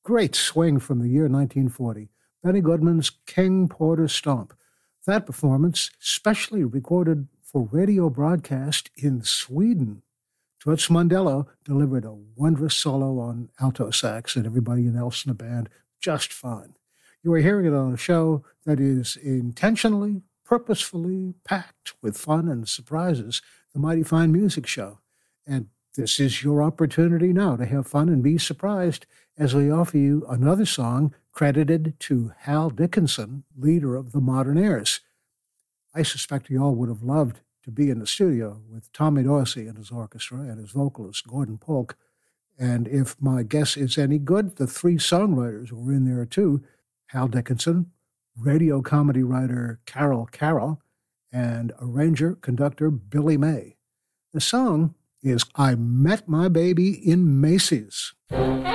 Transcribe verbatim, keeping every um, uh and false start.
Great swing from the year nineteen forty. Benny Goodman's King Porter Stomp. That performance, specially recorded for radio broadcast in Sweden. Toots Mondello delivered a wondrous solo on alto sax, and everybody else in the band just fine. You are hearing it on a show that is intentionally, purposefully packed with fun and surprises, the Mighty Fine Music Show. And this is your opportunity now to have fun and be surprised as we offer you another song credited to Hal Dickinson, leader of the Modern Airs. I suspect you all would have loved to be in the studio with Tommy Dorsey and his orchestra and his vocalist, Gordon Polk. And if my guess is any good, the three songwriters were in there too. Hal Dickinson, radio comedy writer Carol Carroll, and arranger, conductor Billy May. The song is I Met My Baby in Macy's.